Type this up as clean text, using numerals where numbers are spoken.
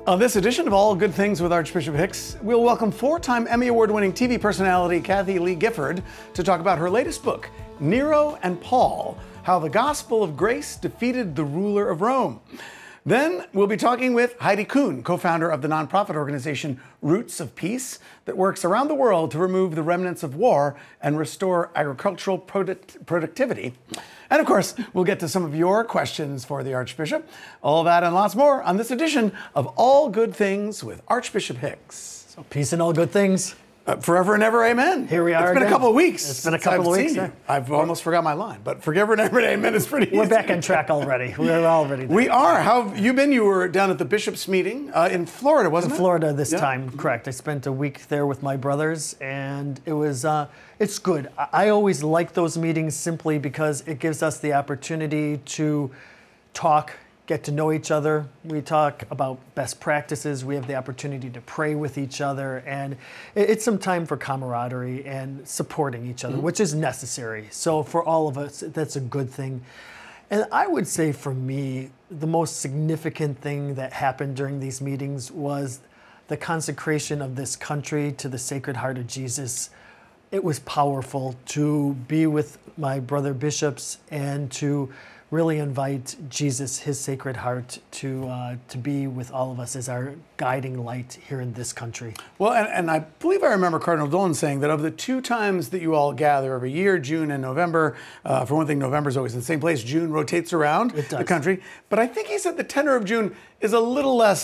On this edition of All Good Things with Archbishop Hicks, we'll welcome four-time Emmy Award-winning TV personality Kathie Lee Gifford to talk about her latest book, Nero and Paul: How the Gospel of Grace Defeated the Ruler of Rome. Then we'll be talking with Heidi Kuhn, co-founder of the nonprofit organization Roots of Peace, that works around the world to remove the remnants of war and restore agricultural productivity. And of course, we'll get to some of your questions for the Archbishop. All that and lots more on this edition of All Good Things with Archbishop Hicks. So peace and all good things. Forever and ever, amen. Here we are. It's been again. a couple of weeks. It's been a couple of weeks. Yeah. I've almost forgot my line, but forever and ever, amen is pretty easy. We're back on track already. We're already there. We are. How have you been? You were down at the Bishop's meeting in Florida, wasn't it? In Florida this time, correct. I spent a week there with my brothers, and it was, it's good. I always like those meetings simply because it gives us the opportunity to talk, get to know each other. We talk about best practices. We have the opportunity to pray with each other. And it's some time for camaraderie and supporting each other, which is necessary. So for all of us, that's a good thing. And I would say for me, the most significant thing that happened during these meetings was the consecration of this country to the Sacred Heart of Jesus. It was powerful to be with my brother bishops and to really invite Jesus, his Sacred Heart, to be with all of us as our guiding light here in this country. Well, and I believe I remember Cardinal Dolan saying that of the two times that you all gather every year, June and November, for one thing, November is always in the same place. June rotates around the country. But I think he said the tenor of June is a little less